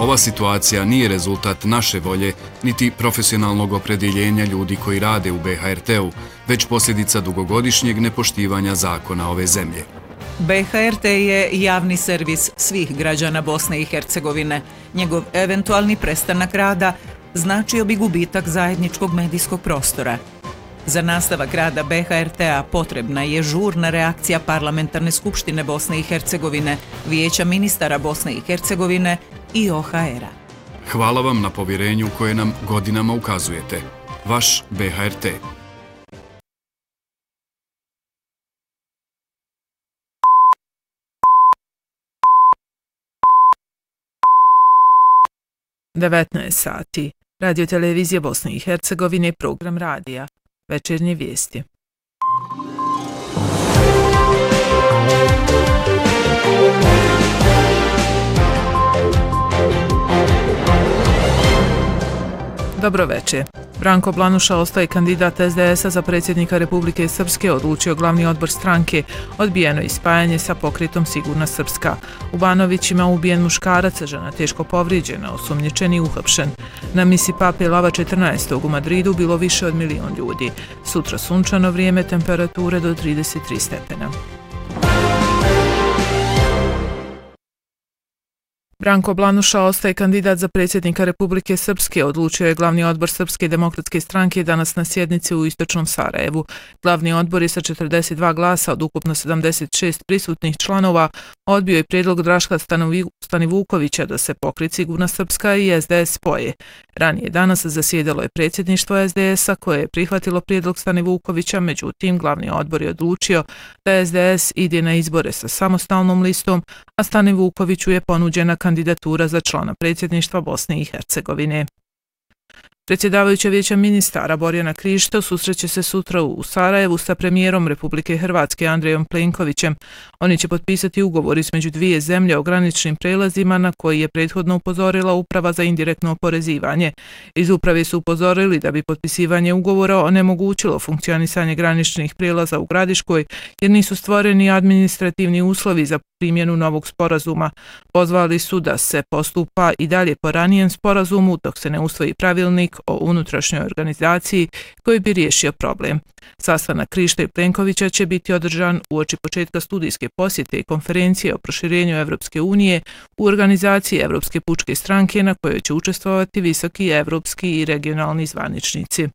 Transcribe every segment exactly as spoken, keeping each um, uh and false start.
Ova situacija nije rezultat naše volje, niti profesionalnog opredjeljenja ljudi koji rade u B H R T-u, već posljedica dugogodišnjeg nepoštivanja zakona ove zemlje. B H R T je javni servis svih građana Bosne i Hercegovine. Njegov eventualni prestanak rada značio bi gubitak zajedničkog medijskog prostora. Za nastavak rada B H R T-a potrebna je žurna reakcija Parlamentarne skupštine Bosne i Hercegovine, Vijeća ministara Bosne i Hercegovine i O H R-a. Hvala vam na povjerenju koje nam godinama ukazujete. Vaš B H R T. devetnaest sati. Radio televizija Bosne i Hercegovine, program radija. Večernje vijesti. Dobro večer. Branko Blanuša ostaje kandidat S D S-a za predsjednika Republike Srpske, odlučio glavni odbor stranke. Odbijeno je spajanje sa pokretom Sigurna Srpska. U Banovićima ubijen muškarac, žena teško povrijeđena, osumnjičen i uhapšen. Na misi Pape Lava četrnaestog u Madridu bilo više od milion ljudi. Sutra sunčano vrijeme, temperature do trideset tri stepena. Branko Blanuša ostaje kandidat za predsjednika Republike Srpske, odlučio je glavni odbor Srpske demokratske stranke danas na sjednici u istočnom Sarajevu. Glavni odbor je sa četrdeset dva glasa od ukupno sedamdeset šest prisutnih članova odbio je prijedlog Draška Stanivukovića da se pokret Sigurna Srpska i S D S spoje. Ranije danas zasjedalo je predsjedništvo S D S-a koje je prihvatilo prijedlog Stanivukovića, međutim glavni odbor je odlučio da S D S ide na izbore sa samostalnom listom, a Stanivukoviću je ponuđena kandidatura za člana predsjedništva Bosne i Hercegovine. Predsjedavajuća Vijeća ministara Borjana Krišto susreće se sutra u Sarajevu sa premijerom Republike Hrvatske Andrejom Plenkovićem. Oni će potpisati ugovor između dvije zemlje o graničnim prelazima na koji je prethodno upozorila Uprava za indirektno oporezivanje. Iz uprave su upozorili da bi potpisivanje ugovora onemogućilo funkcionisanje graničnih prelaza u Gradiškoj jer nisu stvoreni administrativni uslovi za primjenu novog sporazuma. Pozvali su da se postupa i dalje po ranijem sporazumu dok se ne usvoji pravilnik o unutrašnjoj organizaciji koji bi riješio problem. Sastanak Krišta i Plenkovića će biti održan uoči početka studijske posjete i konferencije o proširenju Evropske unije u organizaciji Evropske pučke stranke na kojoj će učestvovati visoki evropski i regionalni zvaničnici.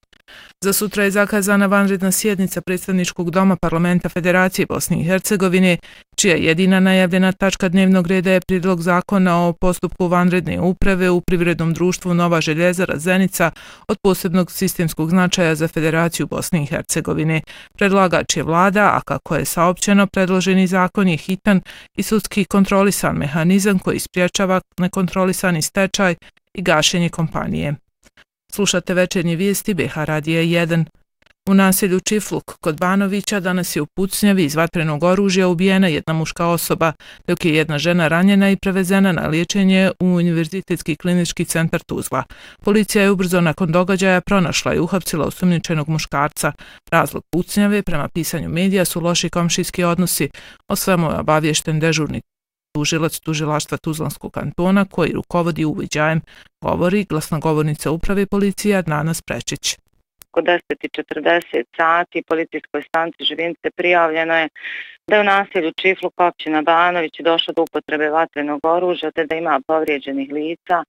Za sutra je zakazana vanredna sjednica predstavničkog doma Parlamenta Federacije Bosne i Hercegovine, čija jedina najavljena tačka dnevnog reda je prijedlog zakona o postupku vanredne uprave u privrednom društvu Nova željezara Zenica od posebnog sistemskog značaja za Federaciju Bosne i Hercegovine. Predlagač je vlada, a kako je saopćeno, predloženi zakon je hitan i sudski kontrolisan mehanizam koji spriječava nekontrolisani stečaj i gašenje kompanije. Slušate večernje vijesti B H Radija jedan. U naselju Čifluk kod Banovića danas je u pucnjavi iz vatrenog oružja ubijena jedna muška osoba, dok je jedna žena ranjena i prevezena na liječenje u Univerzitetski klinički centar Tuzla. Policija je ubrzo nakon događaja pronašla i uhapsila osumnjičenog muškarca. Razlog pucnjave, prema pisanju medija, su loši komšijski odnosi. O svemu je obaviješten dežurni tužilac tužilaštva Tuzlanskog kantona koji rukovodi uviđajem, govori glasnogovornica uprave policije Adnana Sprečić. Oko deset i četrdeset sati policijskoj stanici Živince prijavljeno je da je u naselju Čifluk, općina Banović, došlo do upotrebe vatrenog oružja te da ima povrijeđenih lica.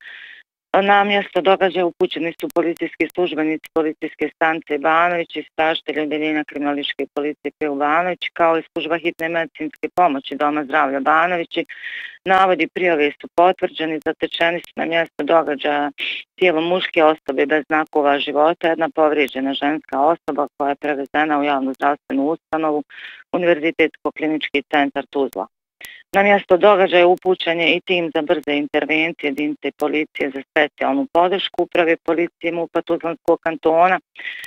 Na mjesto događaja upućeni su policijski službenici policijske stanice Banović i istražitelji odeljenja kriminalističke policije P U Banović, kao i služba hitne medicinske pomoći Doma zdravlja Banovići. Navodi prijave su potvrđeni, zatečeni su na mjesto događaja tijelo muške osobe bez znakova života, jedna povrijeđena ženska osoba koja je prevezena u javnu zdravstvenu ustanovu Univerzitetsko klinički centar Tuzla. Na mjesto događaja upućen je i tim za brze intervencije jedinice policije za specijalnu podršku uprave policije MUP-a Tuzlanskog kantona,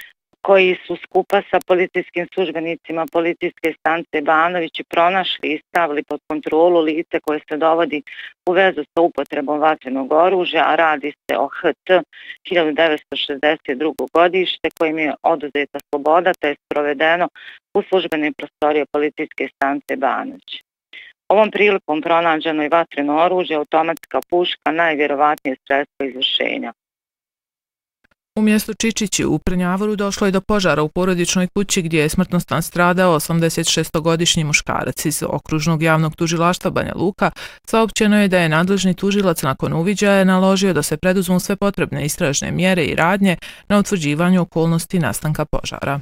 koji su skupa sa policijskim službenicima policijske stanice Banović pronašli i stavili pod kontrolu lice koje se dovodi u vezu sa upotrebom vatrenog oružja, a radi se o H T hiljadu devetsto šezdeset drugo godište kojim je oduzeta sloboda te je sprovedeno u službene prostorije policijske stanice Banović. Ovom prilikom pronađeno je vatreno oružje, automatska puška, najvjerovatnije sredstvo izvršenja. U mjestu Čičići u Prnjavoru došlo je do požara u porodičnoj kući gdje je smrtno stradao osamdeset šestogodišnji muškarac. Iz okružnog javnog tužilaštva Banja Luka saopćeno je da je nadležni tužilac nakon uviđaja naložio da se preduzmu sve potrebne istražne mjere i radnje na utvrđivanju okolnosti nastanka požara.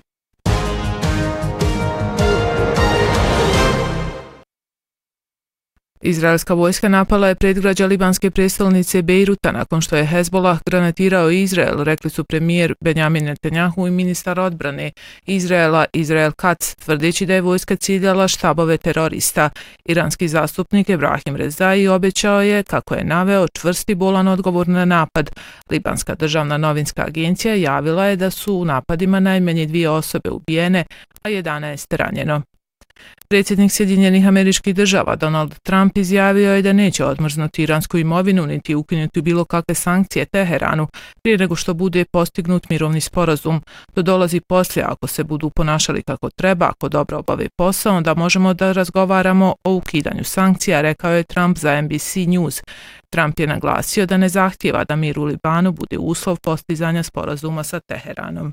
Izraelska vojska napala je predgrađa libanske prestolnice Bejruta nakon što je Hezbollah granatirao Izrael, rekli su premijer Benjamin Netanjahu i ministar odbrane Izraela Izrael Katz, tvrdeći da je vojska ciljala štabove terorista. Iranski zastupnik Ebrahim Rezai obećao je, kako je naveo, čvrsti bolan odgovor na napad. Libanska državna novinska agencija javila je da su u napadima najmanje dvije osobe ubijene, a jedanaest ranjeno. Predsjednik Sjedinjenih Američkih Država Donald Trump izjavio je da neće odmrznuti iransku imovinu niti ukinuti bilo kakve sankcije Teheranu prije nego što bude postignut mirovni sporazum. To dolazi poslije, ako se budu ponašali kako treba, ako dobro obave posao, onda možemo da razgovaramo o ukidanju sankcija, rekao je Trump za N B C News. Trump je naglasio da ne zahtijeva da mir u Libanu bude uslov postizanja sporazuma sa Teheranom.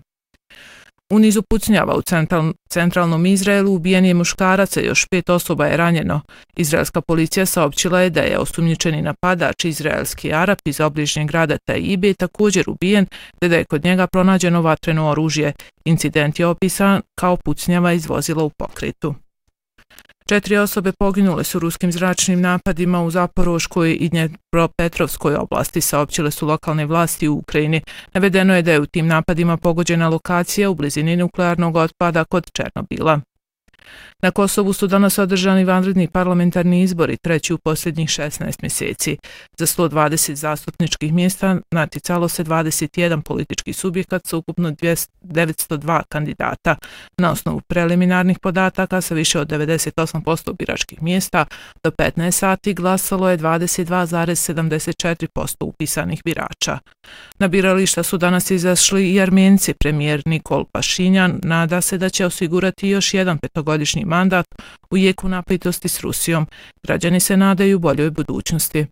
U nizu pucnjava u central, centralnom Izraelu ubijen je muškarac, a još pet osoba je ranjeno. Izraelska policija saopćila je da je osumnjičeni napadač, izraelski Arap iz obližnjeg grada Taibe, također ubijen, te da je kod njega pronađeno vatreno oružje. Incident je opisan kao pucnjava iz vozila u pokretu. Četiri osobe poginule su ruskim zračnim napadima u Zaporoškoj i Dnjepropetrovskoj oblasti, saopćile su lokalne vlasti u Ukrajini. Navedeno je da je u tim napadima pogođena lokacija u blizini nuklearnog otpada kod Černobila. Na Kosovu su danas održani vanredni parlamentarni izbori, treći u posljednjih šesnaest mjeseci. Za sto dvadeset zastupničkih mjesta natjecalo se dvadeset jedan politički subjekat sa ukupno devetsto dva kandidata. Na osnovu preliminarnih podataka sa više od devedeset osam posto biračkih mjesta do petnaest sati glasalo je dvadeset dva zarez sedamdeset četiri posto upisanih birača. Na birališta su danas izašli i Armenci. Premijer Nikol Pašinjan nada se da će osigurati još jedan petogodišnji mandat u jeku napetosti s Rusijom. Građani se nadaju boljoj budućnosti.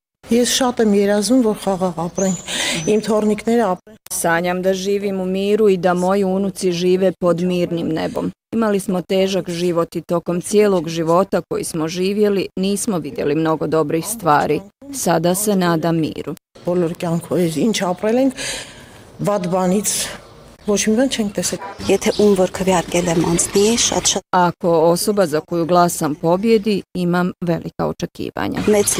Sanjam da živim u miru i da moji unuci žive pod mirnim nebom. Imali smo težak život i tokom cijelog života koji smo živjeli nismo vidjeli mnogo dobrih stvari. Sada se nadam miru. Ako osoba za koju glasam pobjedi, imam velika očekivanja.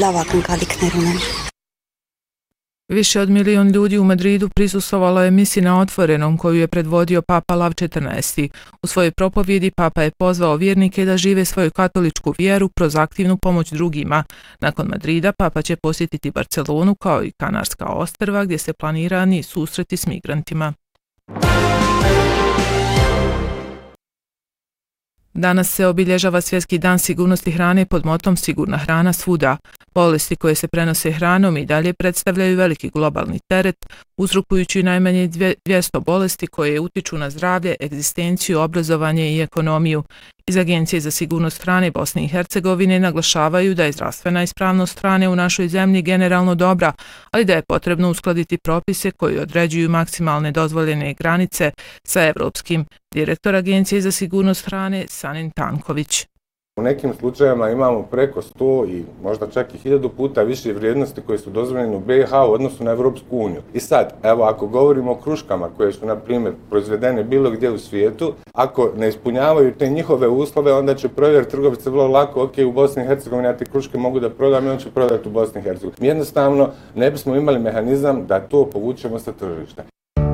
Više od milion ljudi u Madridu prisustvovalo je misi na otvorenom koju je predvodio Papa Lav četrnaesti. U svojoj propovjedi Papa je pozvao vjernike da žive svoju katoličku vjeru kroz aktivnu pomoć drugima. Nakon Madrida Papa će posjetiti Barcelonu kao i Kanarska ostrva gdje se planirani susreti s migrantima. Danas se obilježava Svjetski dan sigurnosti hrane pod motom Sigurna hrana svuda. Bolesti koje se prenose hranom i dalje predstavljaju veliki globalni teret, uzrokujući najmanje dvjesto bolesti koje utiču na zdravlje, egzistenciju, obrazovanje i ekonomiju. Iz Agencije za sigurnost hrane Bosne i Hercegovine naglašavaju da je zdravstvena ispravnost hrane u našoj zemlji generalno dobra, ali da je potrebno uskladiti propise koji određuju maksimalne dozvoljene granice sa evropskim. Direktor Agencije za sigurnost hrane Sanin Tanković. U nekim slučajevima imamo preko sto i možda čak i hiljadu puta više vrijednosti koje su dozvoljene u B i H u odnosu na Evropsku uniju. I sad, evo, ako govorimo o kruškama koje su, na primjer, proizvedene bilo gdje u svijetu, ako ne ispunjavaju te njihove uslove, onda će provjeriti trgovice vrlo lako, ok, u Bosni i Hercegovini ja te kruške mogu da prodam i on će prodati u Bosni i Hercegovini. Mi jednostavno ne bismo imali mehanizam da to povučemo sa tržišta.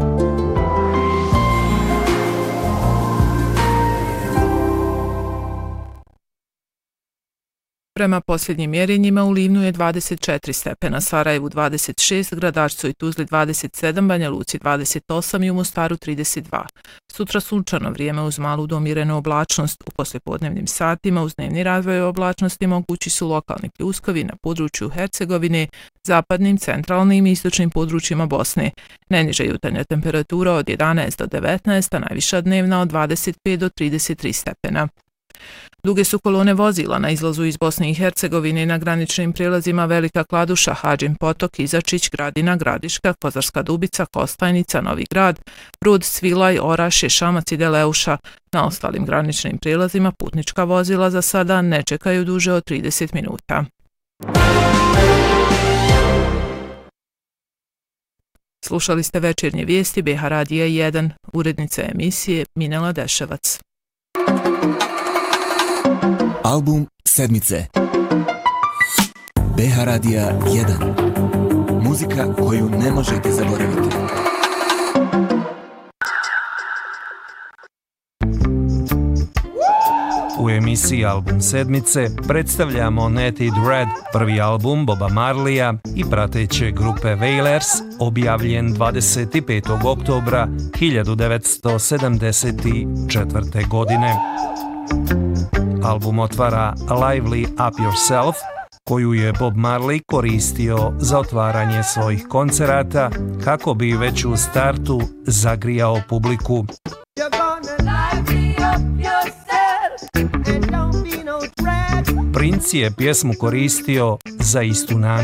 Prema posljednjim mjerenjima u Livnu je dvadeset četiri stepena, Sarajevu dvadeset šest, Gradačcu i Tuzli dvadeset sedam, Banja Luci dvadeset osam i u Mostaru trideset dva. Sutra sunčano vrijeme uz malu do umjerenu oblačnost. U poslijepodnevnim satima uz dnevni razvoj oblačnosti mogući su lokalni pljuskovi na području Hercegovine, zapadnim, centralnim i istočnim područjima Bosne. Najniža jutarnja temperatura od jedanaest do devetnaest, a najviša dnevna od dvadeset pet do trideset tri stepena. Duge su kolone vozila na izlazu iz Bosne i Hercegovine i na graničnim prijelazima Velika Kladuša, Hadžin Potok, Izačić, Gradina, Gradiška, Kozarska Dubica, Kostajnica, Novi Grad, Brud, Svilaj, Orašje, Šamac i Deleuša. Na ostalim graničnim prijelazima putnička vozila za sada ne čekaju duže od trideset minuta. Slušali ste večernje vijesti B H Radija jedan, urednica emisije Minela Deševac. Album sedmice. B H Radija jedan. Muzika koju ne možete zaboraviti. U emisiji Album sedmice predstavljamo Natty Dread, prvi album Boba Marleya i prateće grupe Wailers, objavljen dvadeset petog oktobra hiljadu devetsto sedamdeset četvrte. godine. Album otvara Lively Up Yourself, koju je Bob Marley koristio za otvaranje svojih koncerata kako bi već u startu zagrijao publiku. Prince je pjesmu koristio za istu namjeru.